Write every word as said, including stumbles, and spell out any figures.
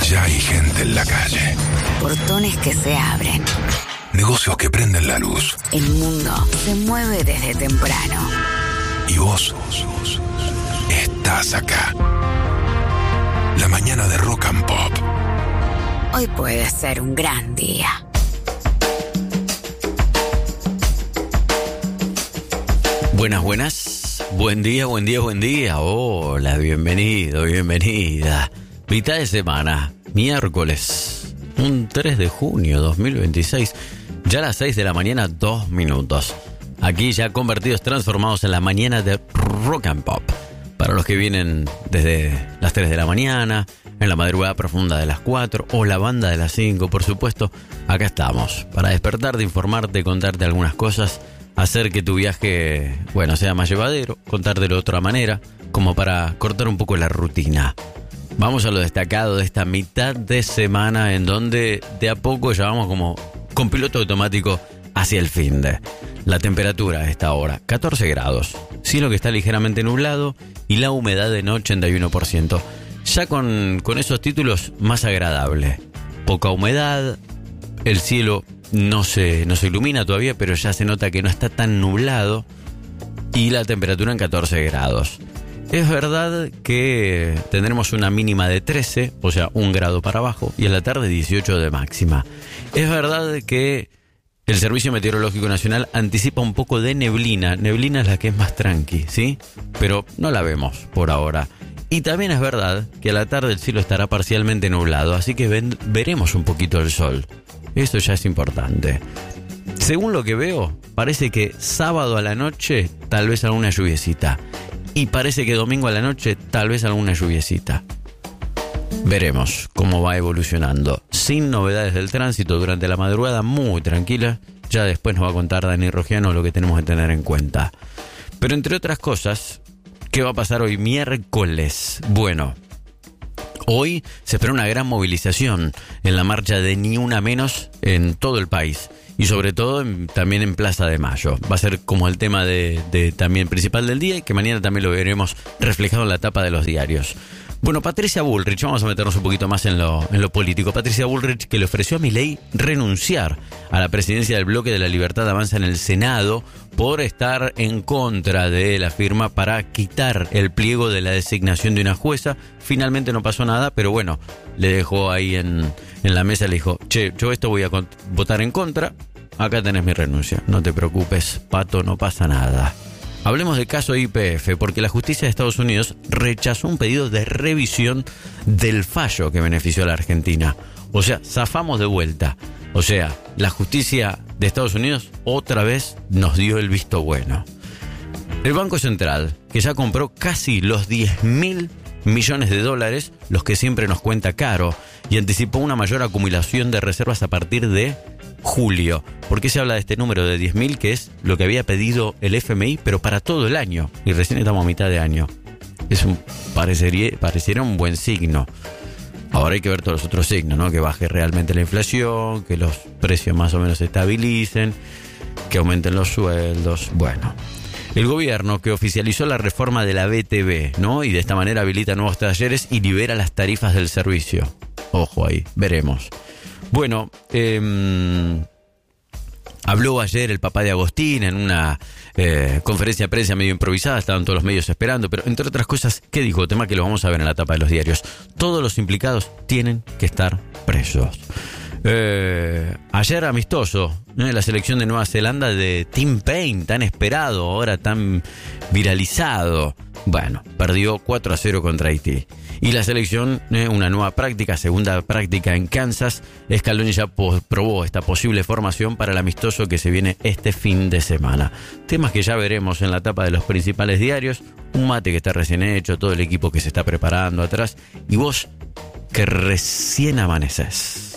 Ya hay gente en la calle. Portones que se abren. Negocios que prenden la luz. El mundo se mueve desde temprano. Y vos estás acá. La mañana de Rock and Pop. Hoy puede ser un gran día. Buenas, buenas. Buen día, buen día, buen día. Hola, bienvenido, bienvenida. Mitad de semana, miércoles, un tres de junio dos mil veintiséis. Ya a las seis de la mañana, dos minutos. Aquí ya convertidos, transformados en la mañana de Rock and Pop. Para los que vienen desde las tres de la mañana, en la madrugada profunda de las cuatro o la banda de las cinco, por supuesto, acá estamos. Para despertarte, informarte, contarte algunas cosas, hacer que tu viaje, bueno, sea más llevadero, contártelo de otra manera, como para cortar un poco la rutina. Vamos a lo destacado de esta mitad de semana en donde de a poco ya vamos como con piloto automático hacia el fin de. La temperatura a esta hora, catorce grados, cielo que está ligeramente nublado y la humedad en ochenta y uno por ciento. Ya con, con esos títulos más agradable. Poca humedad, el cielo no se, no se ilumina todavía, pero ya se nota que no está tan nublado y la temperatura en catorce grados. Es verdad que tendremos una mínima de trece, o sea, un grado para abajo, y en la tarde dieciocho de máxima. Es verdad que el Servicio Meteorológico Nacional anticipa un poco de neblina. Neblina es la que es más tranqui, ¿sí? Pero no la vemos por ahora. Y también es verdad que a la tarde el cielo estará parcialmente nublado, así que ven, veremos un poquito el sol. Esto ya es importante. Según lo que veo, parece que sábado a la noche tal vez alguna lluviecita. Y parece que domingo a la noche tal vez alguna lluviecita. Veremos cómo va evolucionando. Sin novedades del tránsito durante la madrugada, muy tranquila. Ya después nos va a contar Dani Rogiano lo que tenemos que tener en cuenta. Pero entre otras cosas, ¿qué va a pasar hoy miércoles? Bueno, hoy se espera una gran movilización en la marcha de Ni Una Menos en todo el país. Y sobre todo en, también en Plaza de Mayo. Va a ser como el tema de, de también principal del día y que mañana también lo veremos reflejado en la tapa de los diarios. Bueno, Patricia Bullrich, vamos a meternos un poquito más en lo, en lo político. Patricia Bullrich, que le ofreció a Milei renunciar a la presidencia del Bloque de la Libertad Avanza en el Senado por estar en contra de la firma para quitar el pliego de la designación de una jueza. Finalmente no pasó nada, pero bueno, le dejó ahí en, en la mesa, le dijo, che, yo esto voy a con- votar en contra, acá tenés mi renuncia, no te preocupes, Pato, no pasa nada. Hablemos del caso I P F, porque la justicia de Estados Unidos rechazó un pedido de revisión del fallo que benefició a la Argentina. O sea, zafamos de vuelta. O sea, la justicia de Estados Unidos otra vez nos dio el visto bueno. El Banco Central, que ya compró casi los diez mil millones de dólares, los que siempre nos cuenta caro, y anticipó una mayor acumulación de reservas a partir de julio. ¿Por qué se habla de este número de diez mil, que es lo que había pedido el F M I, pero para todo el año? Y recién estamos a mitad de año. Es un, parecería, pareciera un buen signo. Ahora hay que ver todos los otros signos, ¿no? Que baje realmente la inflación, que los precios más o menos se estabilicen, que aumenten los sueldos. Bueno, el gobierno que oficializó la reforma de la B T V, ¿no? Y de esta manera habilita nuevos talleres y libera las tarifas del servicio. Ojo ahí, veremos. Bueno, eh, habló ayer el papá de Agostín en una eh, conferencia de prensa medio improvisada, estaban todos los medios esperando, pero entre otras cosas, ¿qué dijo? Tema que lo vamos a ver en la tapa de los diarios. Todos los implicados tienen que estar presos. Eh, ayer amistoso, ¿no? La selección de Nueva Zelanda de Tim Payne, tan esperado, ahora tan viralizado. Bueno, perdió cuatro a cero contra Haití. Y la selección, eh, una nueva práctica, segunda práctica en Kansas. Scaloni ya po- probó esta posible formación para el amistoso que se viene este fin de semana. Temas que ya veremos en la tapa de los principales diarios. Un mate que está recién hecho, todo el equipo que se está preparando atrás. Y vos que recién amaneces.